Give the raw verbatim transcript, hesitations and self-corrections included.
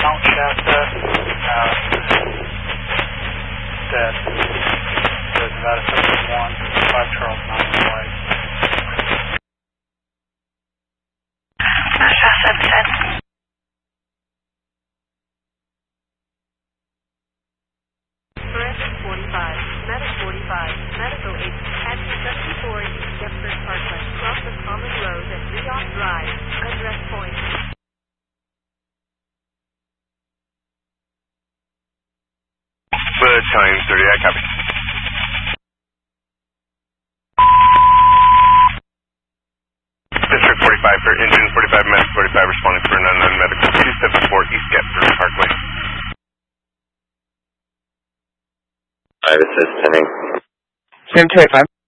Mount Shasta, uh, that the Nevada seven one, five Charles Mountain Way. Mount Shasta seven ten. Forensic forty-five, Medic forty-five, Medical eight, at seventy-four East Deptford Parkway, cross the Common Road and Leon Drive, address point. Battalion thirty, I copy. District forty-five for engine forty-five, medic forty-five responding for an unknown medical two seventy-four East Deptford Parkway. five assist pending. Sam two eight five.